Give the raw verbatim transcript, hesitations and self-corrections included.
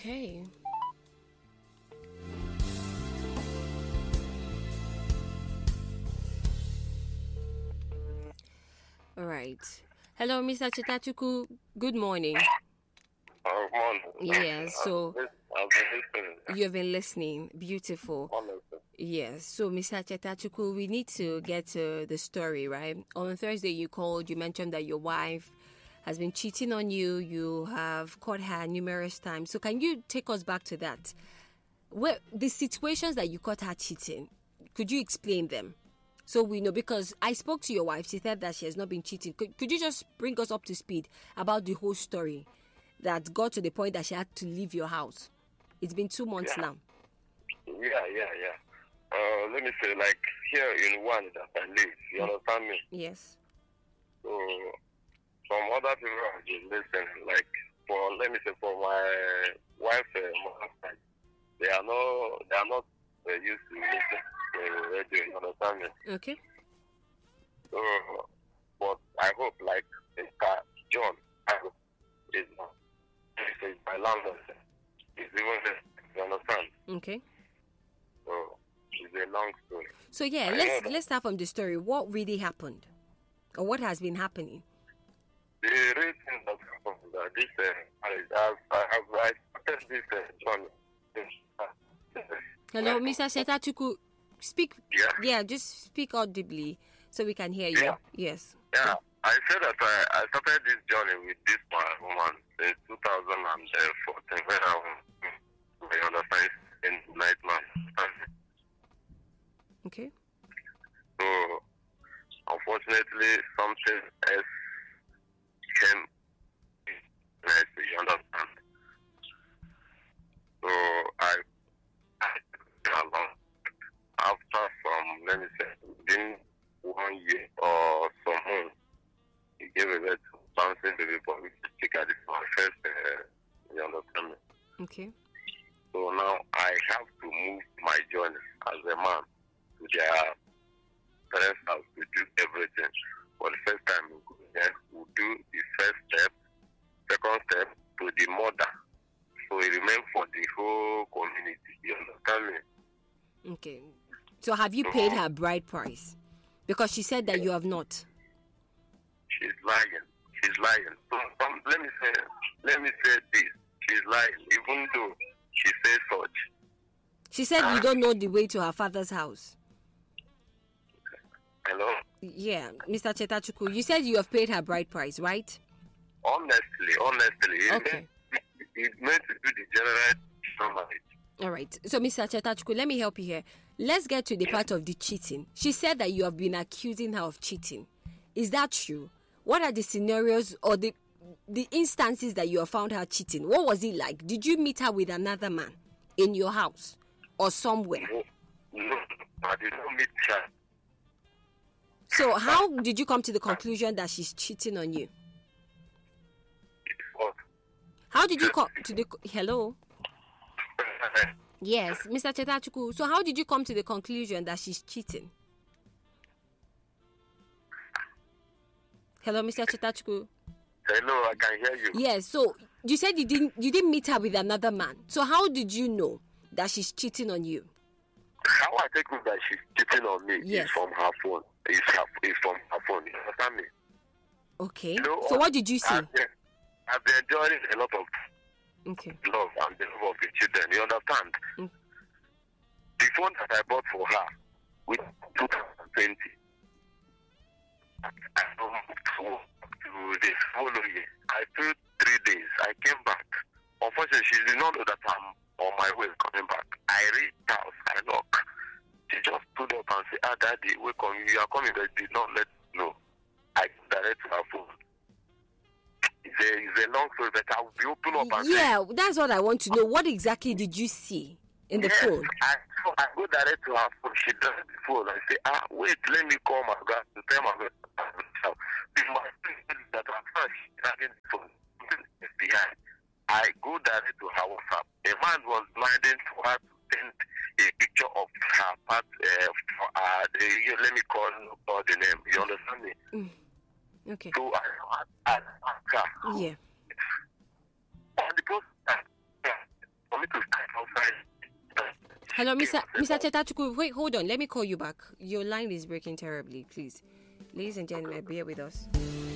Okay. All right. Hello, Mister Chetachuku. Good morning. Oh, morning. Yes, so I've been listening. you've been listening. Beautiful. Wonderful. Yes, so Mister Chetachuku, we need to get to the story, right? On Thursday, you called, you mentioned that your wife has been cheating on you. You have caught her numerous times. So can you take us back to that? Where the situations that you caught her cheating, could you explain them? So we know, because I spoke to your wife, she said that she has not been cheating. Could, could you just bring us up to speed about the whole story that got to the point that she had to leave your house? It's been two months Yeah. now. Yeah, yeah, yeah. Uh, let me say, like, here in one that I live, you understand me? Yes. So, some other people are just listening, like, for, let me say, for my wife, uh, mother's side, they are not, they are not uh, used to listen to radio, you understand me? Okay. So, but I hope, like, Mister John, I hope, is not, is my landlord, is even there, you understand? Okay. So, it's a long story. So yeah, I let's know. let's start from the story. What really happened, or what has been happening? The reason that happened that this, uh, I, I, I, I started this uh, journey. This, uh, Hello, Mister Chetachuku. Speak. Yeah. Yeah, just speak audibly so we can hear you. Yeah. Yes. Yeah, I said that I, I started this journey with this one woman in two thousand fourteen when I was, you understand, in night man. Okay. So, unfortunately, something else came. Nice, you understand. So I, I along after some, let me say, within one year or some months, he gave a birth to bouncing baby boy, which is Chica, this my first, uh, you understand me. Okay. So now I have to move my journey as a man to their parents' house to do everything. For the first time, we go there, we do the first step, second step to the mother. So it remains for the whole community. You understand me? Okay. So have you paid her bride price? Because she said that you have not. She's lying. She's lying. So um, let me say, let me say this. She's lying, even though she says such. She said you don't know the way to her father's house. Hello. Yeah, Mister Chetachuku, you said you have paid her bride price, right? Honestly, honestly, it's Okay. meant, it's meant to do the general marriage. All right. So, Mister Chetachuku, let me help you here. Let's get to the part of the cheating. She said that you have been accusing her of cheating. Is that true? What are the scenarios or the the instances that you have found her cheating? What was it like? Did you meet her with another man in your house or somewhere? No, no, I did not meet her. So, how did you come to the conclusion that she's cheating on you? But How did you come to the hello? Yes, Mister Chetachuku. So, how did you come to the conclusion that she's cheating? Hello, Mister Chetachuku. hello, I can hear you. Yes. So, you said you didn't you didn't meet her with another man. So, how did you know that she's cheating on you? How I take it that she's cheating on me Yes. is from her phone. It's, her, it's from her phone. You understand me? Okay. You know, So, what did you see? I've been, I've been enjoying a lot of Okay. love and the love of the children. You understand? Mm. The phone that I bought for her with twenty twenty, I moved to, to this following year. I took three days. I came back. Unfortunately, she did not know that I'm on my way coming back. I reached house. I knocked. She just stood up and said, "Ah, Daddy, wake up. You are coming." But did not let me know. I direct to her phone. It's a, it's a long story, but I will be open up and say, Yeah, that's what I want to know. What exactly did you see in the yes, phone? I, so I go direct to her phone. She does the phone. I say, ah, wait, let me call my God to tell my God. My friend that I'm first having the phone behind. I go direct to her WhatsApp. A man was blinding for her to send a picture of her part. Uh, for, uh, the, let me call, call the name. You understand me? Mm. Okay. So I, I, I asked her. Yeah. On the post, uh, me to stand outside. Hello, Mister Mister Chetachuku. Wait, hold on. Let me call you back. Your line is breaking terribly, please. Ladies and gentlemen, bear with us.